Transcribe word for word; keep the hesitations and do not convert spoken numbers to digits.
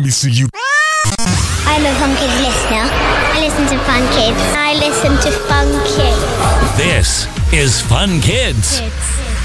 me see you. I'm a Fun Kids listener. I listen to Fun Kids. I listen to Fun Kids. This is Fun Kids. Kids.